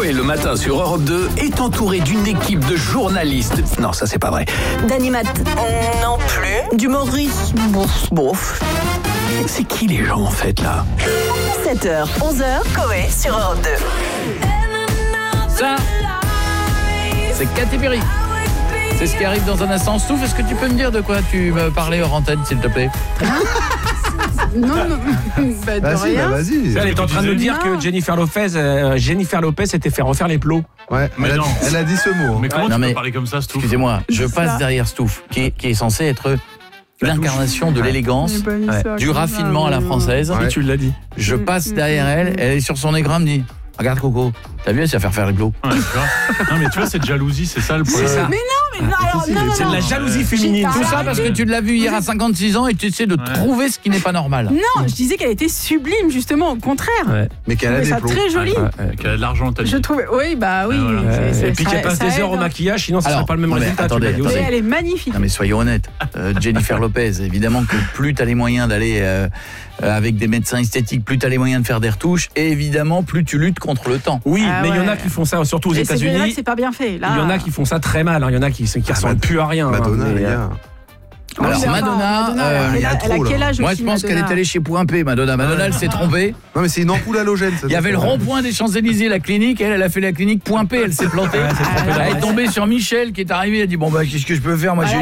Coé le matin sur Europe 2 est entouré d'une équipe de journalistes. Non, ça c'est pas vrai. D'animat. Non plus. D'humoriste. Bof. C'est qui les gens en fait là? 7h, 11h. Coé sur Europe 2. Ça, c'est Katy Perry. C'est ce qui arrive dans un instant. Stouff, est-ce que tu peux me dire de quoi tu me parlais hors antenne, s'il te plaît? Non, bah, de rien. Vas-y. Elle est en train de nous dire que Jennifer Lopez s'était fait refaire les plots. Ouais, elle a dit ce mot. Mais comment Non, tu mais- peux parler comme ça, Stouff? Excusez-moi, je passe derrière Stouff, qui est censé être l'incarnation de l'élégance, du raffinement à la française. Ouais. Tu l'as dit. Je passe derrière elle est sur son écran, elle me dit: regarde Coco, t'as vu, elle sait faire les plots. Ouais, tu vois. Non, mais tu vois, cette jalousie, c'est ça le problème. C'est ça. C'est de la jalousie féminine. Tout ça parce que tu l'as vu hier à 56 ans et tu essaies de trouver ce qui n'est pas normal. Non, je disais qu'elle était sublime, justement, au contraire. Ouais. Mais qu'elle a Je des trouvais ça plombs. très joli. Qu'elle a de l'argent, t'as dit. Je trouvais, oui, bah oui. voilà. Et puis qu'elle passe des heures au maquillage, sinon ça Alors, serait pas le même non, mais résultat. attendez, tu l'as dit aussi. Et elle est magnifique. Non mais soyons honnêtes, Jennifer Lopez, évidemment que plus t'as les moyens d'aller avec des médecins esthétiques, plus t'as les moyens de faire des retouches, et évidemment plus tu luttes contre le temps. Oui, Ah mais il y en a ouais. qui font ça, surtout aux Et c'est vrai que États-Unis. c'est pas bien fait. Là. Il y en a qui font ça très mal. Il y en a qui ressemblent plus à rien. Madonna, mais, les gars. Ouais, Alors mais enfin, Madonna, elle a trop, quel là. âge moi aussi, je pense qu'elle est allée chez Point P, Madonna. Madonna, elle s'est trompée. Non, mais c'est une ampoule halogène. Ça Il y avait le rond-point des Champs-Élysées, la clinique, elle a fait la clinique Point P, elle s'est plantée. Elle est tombée sur Michel qui est arrivé, elle a dit: bon bah qu'est-ce que je peux faire, moi j'ai